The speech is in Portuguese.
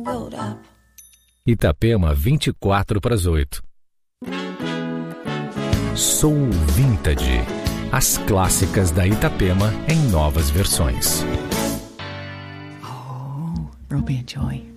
build up. Itapema 7:54. Soul Vintage. As clássicas da Itapema em novas versões. Oh, Ruby and Joy.